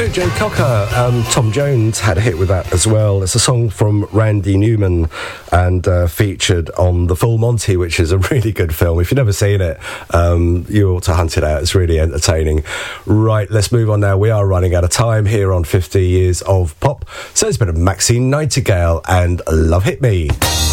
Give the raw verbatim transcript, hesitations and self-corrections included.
Hello, Joe Cocker. Um, Tom Jones had a hit with that as well. It's a song from Randy Newman and uh, featured on The Full Monty, which is a really good film. If you've never seen it, um, you ought to hunt it out. It's really entertaining. Right, let's move on now. We are running out of time here on fifty Years of Pop. So it's been a Maxine Nightingale and Love Hit Me.